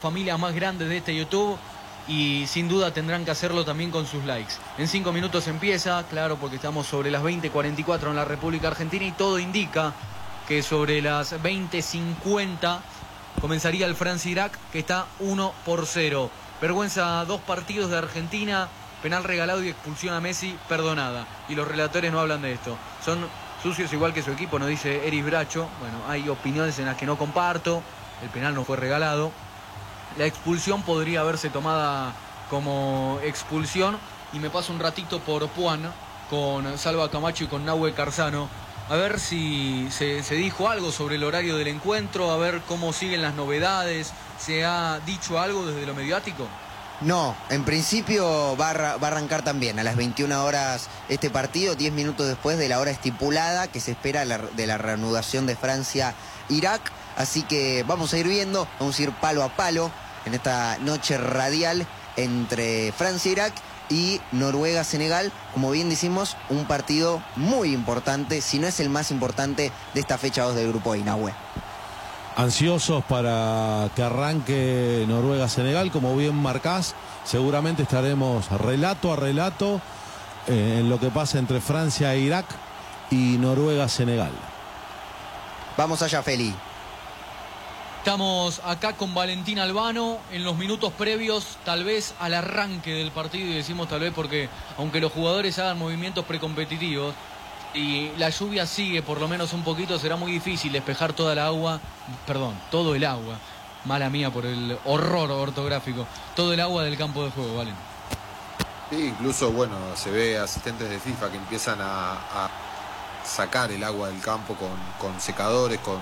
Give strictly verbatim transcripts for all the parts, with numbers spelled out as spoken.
familias más grandes de este YouTube y sin duda tendrán que hacerlo también con sus likes. En cinco minutos empieza, claro, porque estamos sobre las veinte cuarenta y cuatro en la República Argentina y todo indica que sobre las veinte cincuenta comenzaría el Francia-Irak, que está uno por cero. Vergüenza, dos partidos de Argentina, penal regalado y expulsión a Messi perdonada. Y los relatores no hablan de esto. Son sucios igual que su equipo, nos dice Eris Bracho. Bueno, hay opiniones en las que no comparto. El penal no fue regalado. La expulsión podría haberse tomada como expulsión. Y me paso un ratito por Puan con Salva Camacho y con Nahue Carzano. A ver si se, se dijo algo sobre el horario del encuentro, a ver cómo siguen las novedades. ¿Se ha dicho algo desde lo mediático? No, en principio va a, va a arrancar también a las veintiuna horas este partido, diez minutos después de la hora estipulada que se espera la, de la reanudación de Francia-Irak. Así que vamos a ir viendo, vamos a ir palo a palo en esta noche radial entre Francia-Irak y Noruega-Senegal. Como bien decimos, un partido muy importante, si no es el más importante de esta fecha dos del grupo Inahue. Ansiosos para que arranque Noruega-Senegal, como bien marcás, seguramente estaremos relato a relato eh, en lo que pasa entre Francia e Irak y Noruega-Senegal. Vamos allá, Feli. Estamos acá con Valentín Albano en los minutos previos, tal vez al arranque del partido, y decimos tal vez porque aunque los jugadores hagan movimientos precompetitivos y la lluvia sigue por lo menos un poquito, será muy difícil despejar toda la agua, perdón, todo el agua, mala mía por el horror ortográfico, todo el agua del campo de juego, ¿vale? Sí, incluso, bueno, se ve asistentes de FIFA que empiezan a, a sacar el agua del campo con, con secadores, con,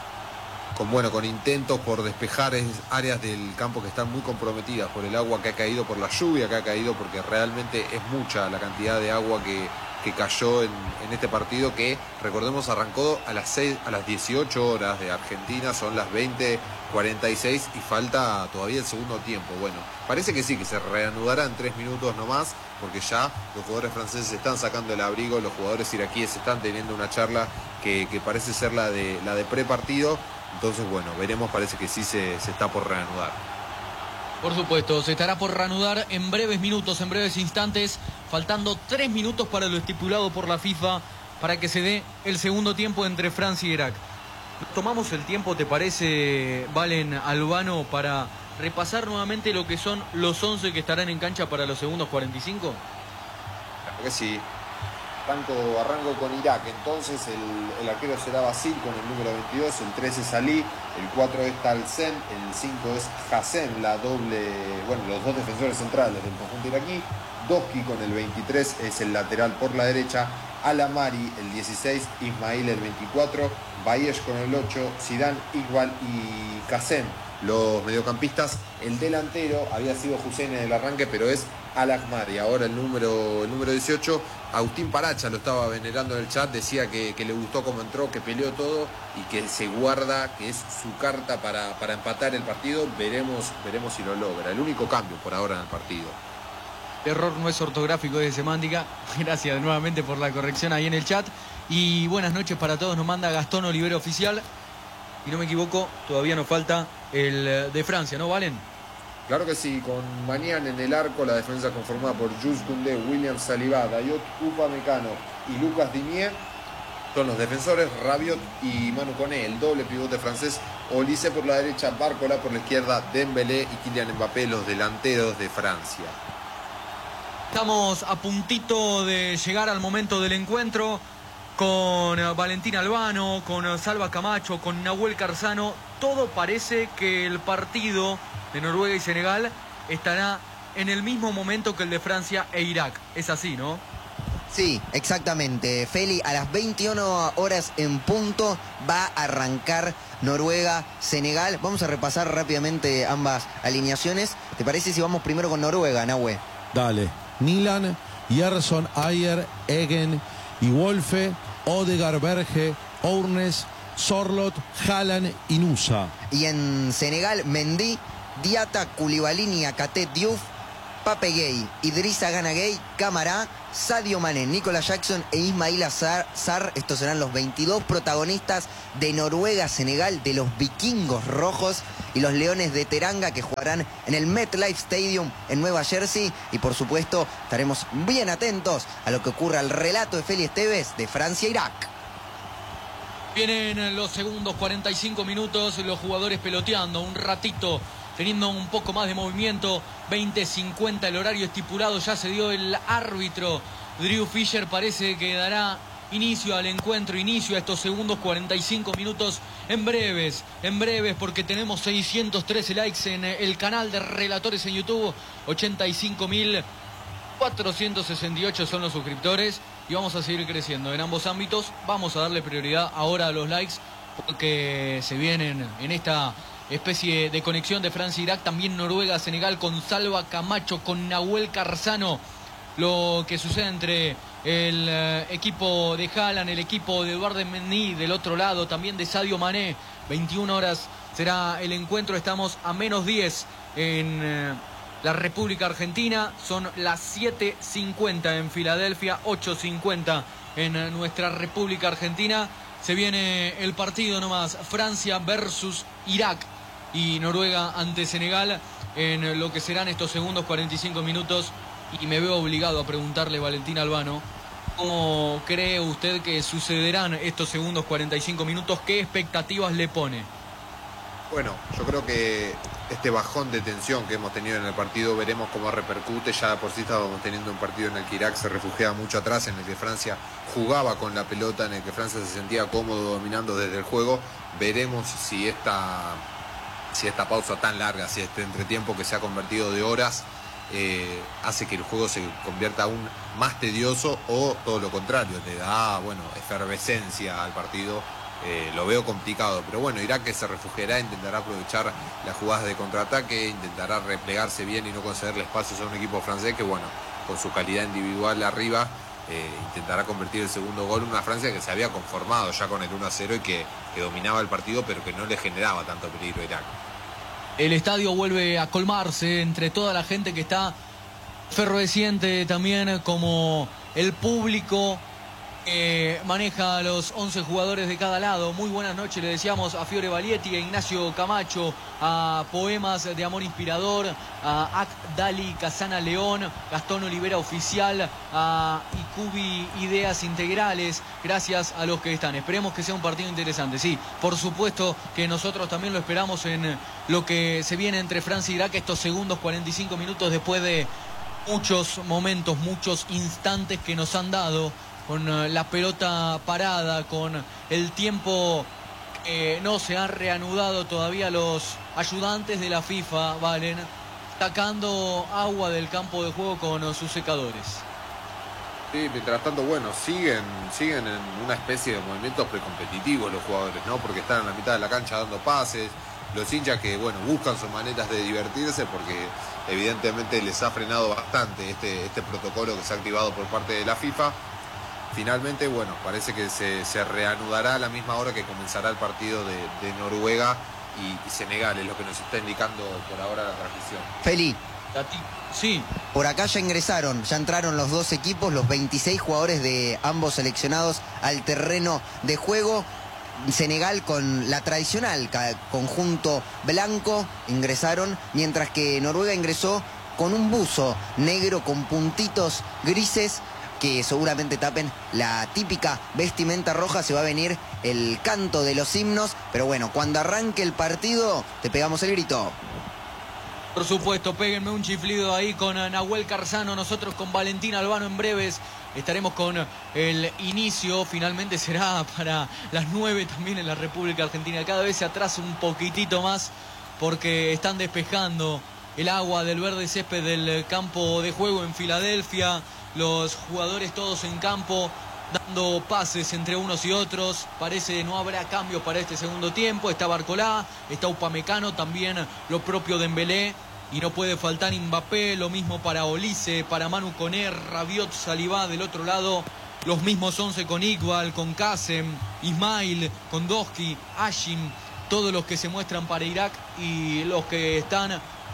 con, bueno, con intentos por despejar áreas del campo que están muy comprometidas por el agua que ha caído, por la lluvia que ha caído, porque realmente es mucha la cantidad de agua que... que cayó en, en este partido que, recordemos, arrancó a las seis, a las dieciocho horas de Argentina, son las veinte cuarenta y seis y falta todavía el segundo tiempo. Bueno, parece que sí, que se reanudará en tres minutos nomás, porque ya los jugadores franceses están sacando el abrigo, los jugadores iraquíes están teniendo una charla que, que parece ser la de, la de prepartido, entonces bueno, veremos, parece que sí se, se está por reanudar. Por supuesto, se estará por reanudar en breves minutos, en breves instantes, faltando tres minutos para lo estipulado por la FIFA para que se dé el segundo tiempo entre Francia y Irak. Tomamos el tiempo, ¿te parece, Valen Albano, para repasar nuevamente lo que son los once que estarán en cancha para los segundos cuarenta y cinco? Claro que sí. Arranco, arranco con Irak, entonces el, el arquero será Basil con el número veintidós, el trece es Ali, el cuatro es Talsen, el cinco es Hassen, la doble, bueno, los dos defensores centrales del conjunto iraquí. Doski con el veintitrés es el lateral por la derecha, Alamari el dieciséis, Ismail el veinticuatro, Bayesh con el ocho, Zidane, Iqbal y Kassem los mediocampistas. El delantero había sido Hussein en el arranque, pero es Al-Ahmar, y ahora el número, el número dieciocho, Agustín Paracha lo estaba venerando en el chat, decía que, que le gustó cómo entró, que peleó todo y que se guarda, que es su carta para, para empatar el partido. Veremos, veremos si lo logra. El único cambio por ahora en el partido. Error no es ortográfico, es de semántica. Gracias nuevamente por la corrección ahí en el chat. Y buenas noches para todos, nos manda Gastón Olivero Oficial. Y no me equivoco, todavía nos falta el de Francia, ¿no, Valen? Claro que sí, con Mañán en el arco, la defensa conformada por Jules Koundé, William Saliba, Dayot Upamecano y Lucas Digne. Son los defensores, Rabiot y Manu Koné, el doble pivote francés, Olise por la derecha, Barcola por la izquierda, Dembélé y Kylian Mbappé, los delanteros de Francia. Estamos a puntito de llegar al momento del encuentro con Valentín Albano, con Salva Camacho, con Nahuel Carzano. Todo parece que el partido de Noruega y Senegal estará en el mismo momento que el de Francia e Irak. Es así, ¿no? Sí, exactamente. Feli, a las veintiuna horas en punto va a arrancar Noruega-Senegal. Vamos a repasar rápidamente ambas alineaciones. ¿Te parece si vamos primero con Noruega, Nahue? Dale. Milan, Gerson, Ayer, Egen y Wolfe, Odegaard, Berge, Ournes, Sorlot, Haaland y Nusa. Y en Senegal, Mendy, Diata, Koulibaly, Niakate, Diouf, Pape Gueye, Idrissa Gana Gueye, Camará, Sadio Mané, Nicolas Jackson e Ismail Sarr. Estos serán los veintidós protagonistas de Noruega-Senegal, de los vikingos rojos y los leones de Teranga, que jugarán en el MetLife Stadium en Nueva Jersey. Y por supuesto estaremos bien atentos a lo que ocurra al relato de Feli Esteves de Francia-Irak. Vienen los segundos cuarenta y cinco minutos, los jugadores peloteando un ratito, teniendo un poco más de movimiento. Veinte cincuenta el horario estipulado, ya se dio el árbitro. Drew Fisher parece que dará inicio al encuentro, inicio a estos segundos cuarenta y cinco minutos en breves, en breves, porque tenemos seiscientos trece likes en el canal de Relatores en YouTube, ochenta y cinco mil cuatrocientos sesenta y ocho son los suscriptores y vamos a seguir creciendo en ambos ámbitos. Vamos a darle prioridad ahora a los likes porque se vienen en esta especie de conexión de Francia-Irak, también Noruega-Senegal, con Salva Camacho, con Nahuel Carzano. Lo que sucede entre el eh, equipo de Haaland, el equipo de Eduardo Mendy, del otro lado también de Sadio Mané. veintiuna horas será el encuentro, estamos a menos diez en eh, la República Argentina, son las siete cincuenta en Filadelfia, ocho cincuenta en eh, nuestra República Argentina. Se viene el partido nomás, Francia versus Irak y Noruega ante Senegal en lo que serán estos segundos cuarenta y cinco minutos. Y me veo obligado a preguntarle, Valentín Albano, ¿cómo cree usted que sucederán estos segundos cuarenta y cinco minutos? ¿Qué expectativas le pone? Bueno, yo creo que este bajón de tensión que hemos tenido en el partido, veremos cómo repercute. Ya por sí estábamos teniendo un partido en el que Irak se refugiaba mucho atrás, en el que Francia jugaba con la pelota, en el que Francia se sentía cómodo dominando desde el juego. Veremos si esta, si esta pausa tan larga, si este entretiempo que se ha convertido de horas, eh, hace que el juego se convierta aún más tedioso o todo lo contrario, le da, bueno, efervescencia al partido. Eh, lo veo complicado, pero bueno, Irak que se refugiará, intentará aprovechar las jugadas de contraataque, intentará replegarse bien y no concederle espacios a un equipo francés que, bueno, con su calidad individual arriba, eh, intentará convertir el segundo gol. Una Francia que se había conformado ya con el uno a cero y que, que dominaba el partido, pero que no le generaba tanto peligro a Irak. El estadio vuelve a colmarse entre toda la gente que está efervesciente, también como el público que maneja a los once jugadores de cada lado. Muy buenas noches, le decíamos a Fiore Balietti, a Ignacio Camacho, a Poemas de Amor Inspirador, a Ak Dali Casana León, Gastón Olivera Oficial, a Icubi Ideas Integrales. Gracias a los que están. Esperemos que sea un partido interesante. Sí, por supuesto que nosotros también lo esperamos en lo que se viene entre Francia e Irak, estos segundos cuarenta y cinco minutos después de muchos momentos, muchos instantes que nos han dado con la pelota parada, con el tiempo que no se han reanudado todavía los ayudantes de la FIFA, Valen, sacando agua del campo de juego con sus secadores. Sí, mientras tanto, bueno, siguen, siguen en una especie de movimientos precompetitivos los jugadores, ¿no? Porque están en la mitad de la cancha dando pases, los hinchas que, bueno, buscan sus maneras de divertirse porque evidentemente les ha frenado bastante este, este protocolo que se ha activado por parte de la FIFA. Finalmente, bueno, parece que se, se reanudará a la misma hora que comenzará el partido de, de Noruega y, y Senegal, es lo que nos está indicando por ahora la transmisión. Feli. Sí. Por acá ya ingresaron, ya entraron los dos equipos, los veintiséis jugadores de ambos seleccionados al terreno de juego. Senegal con la tradicional conjunto blanco ingresaron, mientras que Noruega ingresó con un buzo negro con puntitos grises que seguramente tapen la típica vestimenta roja. Se va a venir el canto de los himnos, pero bueno, cuando arranque el partido te pegamos el grito. Por supuesto, péguenme un chiflido ahí con Nahuel Carzano, nosotros con Valentín Albano en breves. Estaremos con el inicio, finalmente será para las nueve también en la República Argentina. Cada vez se atrasa un poquitito más porque están despejando el agua del verde césped del campo de juego en Filadelfia. Los jugadores todos en campo, dando pases entre unos y otros. Parece no habrá cambios para este segundo tiempo. Está Barcolá, está Upamecano, también lo propio Dembélé. Y no puede faltar Mbappé, lo mismo para Olise, para Manu Koné, Rabiot, Saliba del otro lado. Los mismos once con Iqbal, con Qasem, Ismail, con Doski, Hashim. Todos los que se muestran para Irak y los que están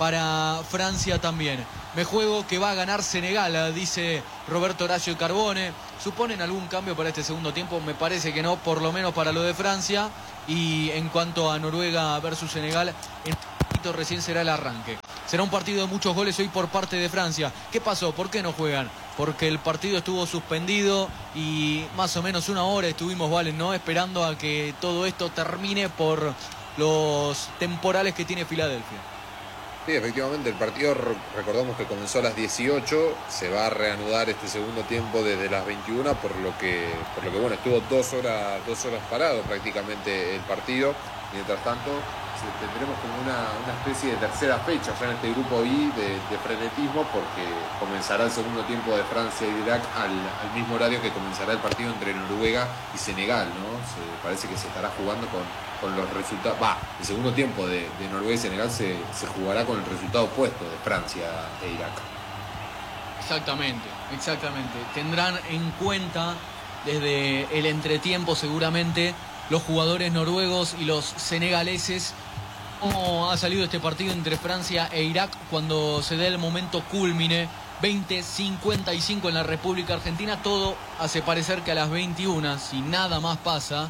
para Francia también. Me juego que va a ganar Senegal, dice Roberto Horacio Carbone. ¿Suponen algún cambio para este segundo tiempo? Me parece que no, por lo menos para lo de Francia. Y en cuanto a Noruega versus Senegal, en un poquito recién será el arranque. Será un partido de muchos goles hoy por parte de Francia. ¿Qué pasó? ¿Por qué no juegan? Porque el partido estuvo suspendido y más o menos una hora estuvimos, Valen, ¿no? Esperando a que todo esto termine por los temporales que tiene Filadelfia. Sí, efectivamente, el partido, recordamos que comenzó a las dieciocho, se va a reanudar este segundo tiempo desde las veintiuna, por lo que, por lo que bueno, estuvo dos horas, dos horas parado prácticamente el partido. Mientras tanto, tendremos como una, una especie de tercera fecha ya en este grupo I de, de frenetismo, porque comenzará el segundo tiempo de Francia y Irak al, al mismo horario que comenzará el partido entre Noruega y Senegal, ¿no? Se, parece que se estará jugando con, con los resultados. Va, el segundo tiempo de, de Noruega y Senegal se, se jugará con el resultado opuesto de Francia e Irak. Exactamente, exactamente. Tendrán en cuenta desde el entretiempo seguramente los jugadores noruegos y los senegaleses cómo ha salido este partido entre Francia e Irak cuando se dé el momento cúlmine. Veinte cincuenta y cinco en la República Argentina. Todo hace parecer que a las veintiuna, si nada más pasa,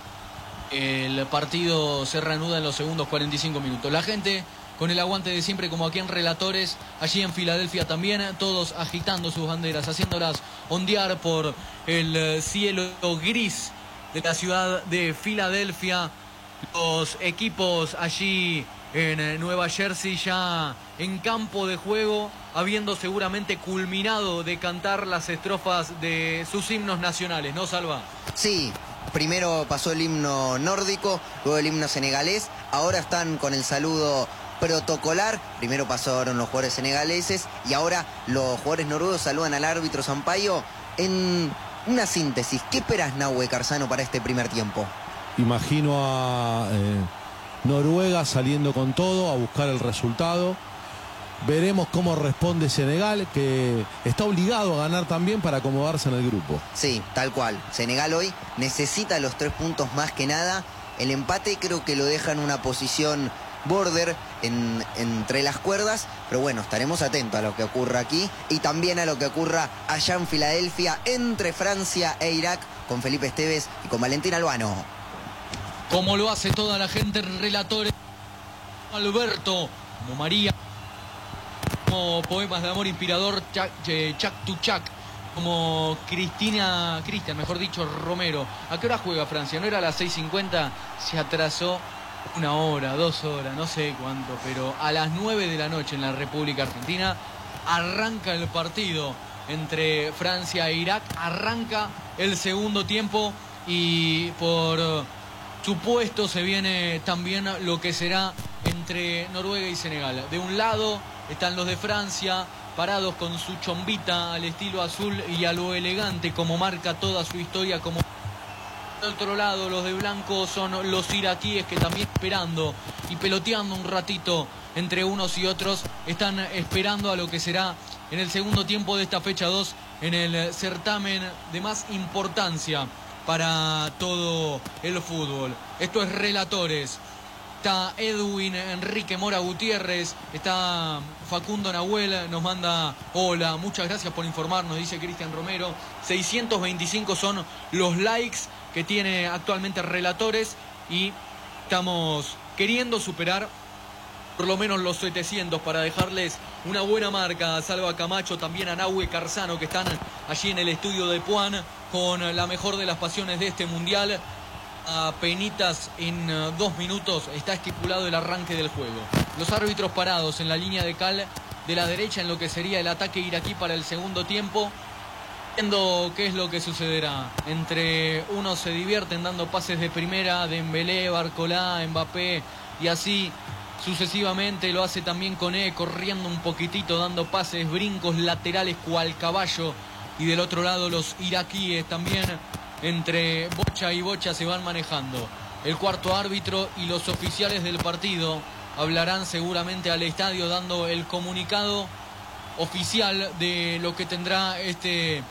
el partido se reanuda en los segundos cuarenta y cinco minutos. La gente con el aguante de siempre, como aquí en Relatores, allí en Filadelfia también, todos agitando sus banderas, haciéndolas ondear por el cielo gris de la ciudad de Filadelfia. Los equipos allí en Nueva Jersey ya en campo de juego, habiendo seguramente culminado de cantar las estrofas de sus himnos nacionales, ¿no, Salva? Sí, primero pasó el himno nórdico, luego el himno senegalés, ahora están con el saludo protocolar. Primero pasaron los jugadores senegaleses y ahora los jugadores noruegos saludan al árbitro Sampaio. En una síntesis, ¿qué esperas, Nahue Carzano, para este primer tiempo? Imagino a eh, Noruega saliendo con todo a buscar el resultado. Veremos cómo responde Senegal, que está obligado a ganar también para acomodarse en el grupo. Sí, tal cual. Senegal hoy necesita los tres puntos más que nada. El empate creo que lo deja en una posición border en, entre las cuerdas, pero bueno, estaremos atentos a lo que ocurra aquí y también a lo que ocurra allá en Filadelfia entre Francia e Irak, con Felipe Esteves y con Valentín Albano. Como lo hace toda la gente en Relatores, Alberto, como María, como Poemas de Amor Inspirador, Chak, Chak to Chak, como Cristina, Cristian, mejor dicho, Romero. ¿A qué hora juega Francia? ¿No era a las seis cincuenta? Se atrasó una hora, dos horas, no sé cuánto, pero a las nueve de la noche en la República Argentina arranca el partido entre Francia e Irak, arranca el segundo tiempo y por supuesto se viene también lo que será entre Noruega y Senegal. De un lado están los de Francia, parados con su chombita al estilo azul y a lo elegante, como marca toda su historia. Como del otro lado, los de blanco son los iraquíes, que también esperando y peloteando un ratito entre unos y otros, están esperando a lo que será en el segundo tiempo de esta fecha dos en el certamen de más importancia para todo el fútbol. Esto es Relatores. Está Edwin Enrique Mora Gutiérrez, está Facundo Nahuel, nos manda hola, muchas gracias por informarnos, dice Cristian Romero. seiscientos veinticinco son los likes que tiene actualmente Relatores y estamos queriendo superar por lo menos los setecientos para dejarles una buena marca a Salva Camacho, también a Nahue Carzano, que están allí en el estudio de Puan con la mejor de las pasiones de este mundial. A penitas en uh, dos minutos está estipulado el arranque del juego. Los árbitros parados en la línea de cal de la derecha en lo que sería el ataque iraquí para el segundo tiempo, viendo qué es lo que sucederá. Entre unos se divierten dando pases de primera, Dembélé, Barcolá, Mbappé y así sucesivamente. Lo hace también Koné, corriendo un poquitito, dando pases, brincos laterales cual caballo. Y del otro lado los iraquíes también, entre bocha y bocha, se van manejando. El cuarto árbitro y los oficiales del partido hablarán seguramente al estadio dando el comunicado oficial de lo que tendrá este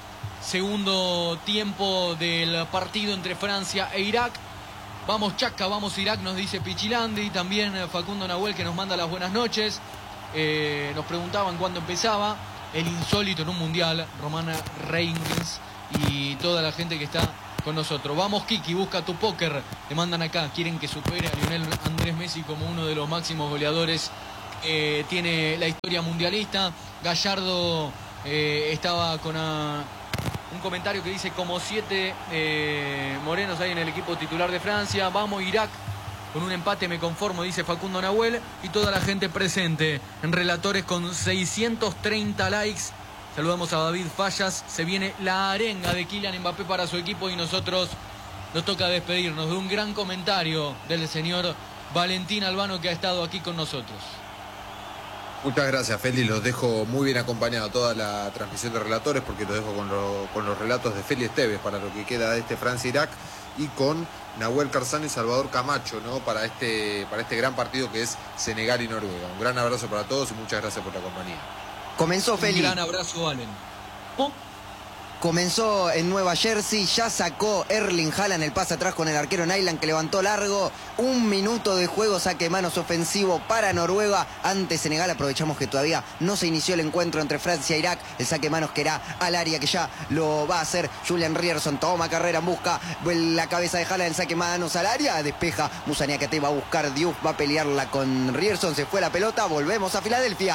segundo tiempo del partido entre Francia e Irak. Vamos Chaca, vamos Irak, nos dice Pichilandi. También Facundo Nahuel, que nos manda las buenas noches. eh, nos preguntaban cuándo empezaba el insólito en un mundial, Romana Reigns y toda la gente que está con nosotros. Vamos, Kiki, busca tu póker. Te mandan acá, quieren que supere a Lionel Andrés Messi como uno de los máximos goleadores. Eh, tiene la historia mundialista. Gallardo eh, estaba con a, un comentario que dice como siete eh, morenos hay en el equipo titular de Francia. Vamos, Irak. Con un empate me conformo, dice Facundo Nahuel. Y toda la gente presente en Relatores con seiscientos treinta likes. Saludamos a David Fallas. Se viene la arenga de Kylian Mbappé para su equipo y nosotros nos toca despedirnos de un gran comentario del señor Valentín Albano, que ha estado aquí con nosotros. Muchas gracias, Feli. Los dejo muy bien acompañado toda la transmisión de Relatores, porque los dejo con, lo, con los relatos de Feli Esteves para lo que queda de este Francia-Irak y con Nahuel Carzano y Salvador Camacho, ¿no? para, este, para este gran partido que es Senegal y Noruega. Un gran abrazo para todos y muchas gracias por la compañía. Comenzó Feli. Un gran abrazo, Valen. ¿Oh? Comenzó en Nueva Jersey, ya sacó Erling Haaland el pase atrás con el arquero Nyland que levantó largo. Un minuto de juego, saque de manos ofensivo para Noruega ante Senegal. Aprovechamos que todavía no se inició el encuentro entre Francia e Irak. El saque de manos que era al área, que ya lo va a hacer Julian Rierson. Toma carrera en busca, la cabeza de Haaland, el saque de manos al área. Despeja Moussa Niakhaté, va a buscar Diouf, va a pelearla con Rierson. Se fue la pelota, volvemos a Filadelfia.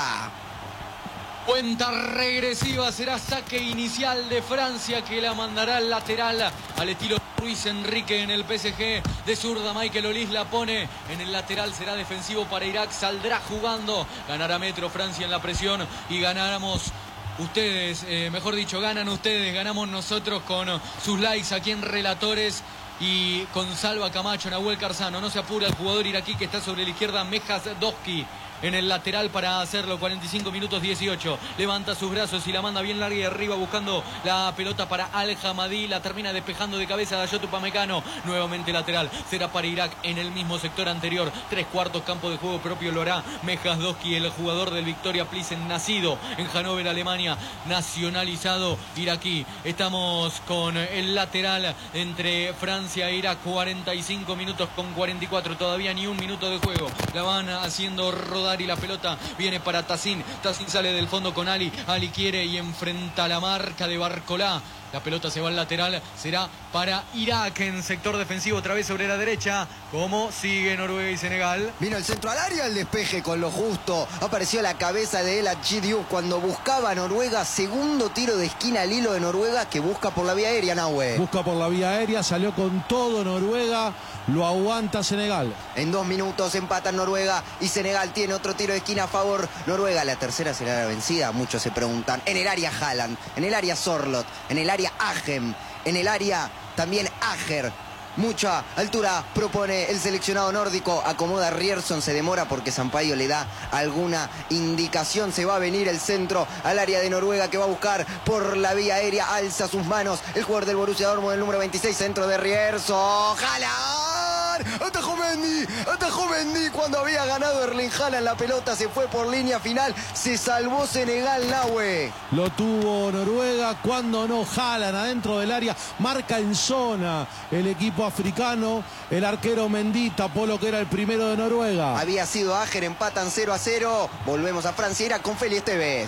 Cuenta regresiva, será saque inicial de Francia que la mandará al lateral al estilo Luis Enrique en el P S G. De zurda Michael Olise la pone en el lateral, será defensivo para Irak, saldrá jugando, ganará metro Francia en la presión y ganaremos ustedes, eh, mejor dicho, ganan ustedes, ganamos nosotros con sus likes aquí en Relatores. Y con Salva Camacho, Nahuel Carzano, no se apura el jugador iraquí que está sobre la izquierda, Mejas Doski en el lateral para hacerlo, cuarenta y cinco minutos dieciocho, levanta sus brazos y la manda bien larga y arriba buscando la pelota para Al Hamadi, la termina despejando de cabeza Dayot Upamecano, nuevamente lateral, será para Irak en el mismo sector anterior, tres cuartos campo de juego propio lo hará Mejas Doski, el jugador del Victoria Plissen, nacido en Hannover, Alemania, nacionalizado iraquí. Estamos con el lateral entre Francia e Irak, cuarenta y cinco minutos con cuarenta y cuatro, todavía ni un minuto de juego, la van haciendo rodar y la pelota viene para Tassin. Tassin sale del fondo con Ali. Ali quiere y enfrenta la marca de Barcolá. La pelota se va al lateral, será para Irak en sector defensivo, otra vez sobre la derecha. Como sigue Noruega y Senegal. Vino el centro al área, el despeje con lo justo. Apareció la cabeza de El Hadji Diouf cuando buscaba a Noruega. Segundo tiro de esquina al hilo de Noruega que busca por la vía aérea, Nahue. Busca por la vía aérea, salió con todo Noruega, lo aguanta Senegal. En dos minutos empatan Noruega y Senegal tiene otro tiro de esquina a favor. Noruega, la tercera será la vencida. Muchos se preguntan. En el área Haaland, en el área Sorloth, en el área Agem, en el área también Ager. Mucha altura propone el seleccionado nórdico. Acomoda Rierson, se demora porque Sampaio le da alguna indicación. Se va a venir el centro al área de Noruega que va a buscar por la vía aérea. Alza sus manos el jugador del Borussia Dortmund, el número veintiséis, centro de Rierson. ¡Haaland! Atajó Mendy, atajó Mendy cuando había ganado Erling Haaland. La pelota se fue por línea final. Se salvó Senegal, Nahue. Lo tuvo Noruega, cuando no Haaland adentro del área. Marca en zona el equipo africano. El arquero Mendy tapó lo que era el primero de Noruega. Había sido Ager, empatan cero a cero. Volvemos a Francia, Irak con Feli Esteves.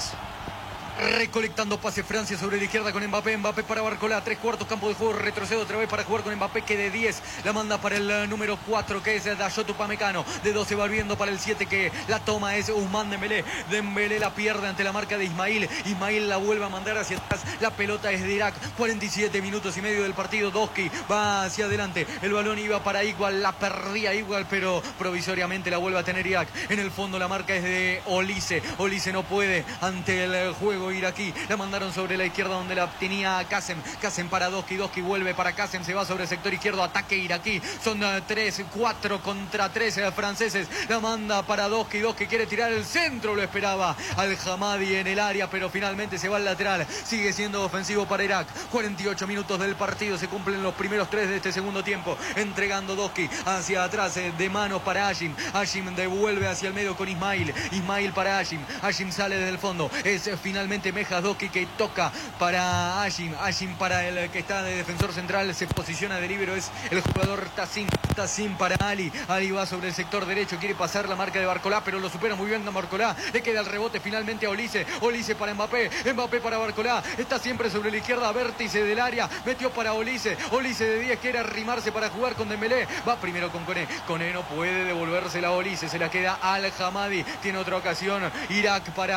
Recolectando pase Francia sobre la izquierda con Mbappé. Mbappé para Barcolá. Tres cuartos campo de juego. Retrocedo otra vez para jugar con Mbappé, que de diez la manda para el uh, número cuatro, que es Dayot Upamecano. De doce va volviendo para el siete, que la toma es Ousmane Dembélé. Dembélé la pierde ante la marca de Ismail. Ismail la vuelve a mandar hacia atrás. La pelota es de Irak. cuarenta y siete minutos y medio del partido. Doski va hacia adelante. El balón iba para Igual. La perdía Igual, pero provisoriamente la vuelve a tener Irak. En el fondo la marca es de Olise. Olise no puede ante el juego iraquí. La mandaron sobre la izquierda donde la tenía Qasem. Qasem para Doski. Doski vuelve para Qasem. Se va sobre el sector izquierdo. Ataque iraquí. Son uh, tres, cuatro contra tres uh, franceses. La manda para Doski. Doski quiere tirar el centro. Lo esperaba Al Hamadi en el área, pero finalmente se va al lateral. Sigue siendo ofensivo para Irak. cuarenta y ocho minutos del partido. Se cumplen los primeros tres de este segundo tiempo. Entregando Doski hacia atrás eh, de manos para Hashim. Hashim devuelve hacia el medio con Ismail. Ismail para Hashim. Hashim sale desde el fondo. Es eh, finalmente finalmente Mejas Doki, que toca para Hashim. Hashim para el que está de defensor central. Se posiciona de líbero. Es el jugador Tassim. Tassim para Ali. Ali va sobre el sector derecho. Quiere pasar la marca de Barcolá, pero lo supera muy bien Barcolá. Le queda el rebote finalmente a Olise. Olise para Mbappé. Mbappé para Barcolá. Está siempre sobre la izquierda. Vértice del área. Metió para Olise. Olise de diez quiere arrimarse para jugar con Dembélé. Va primero con Koné. Koné no puede devolvérsela a Olise. Se la queda al Hamadi. Tiene otra ocasión. Irak para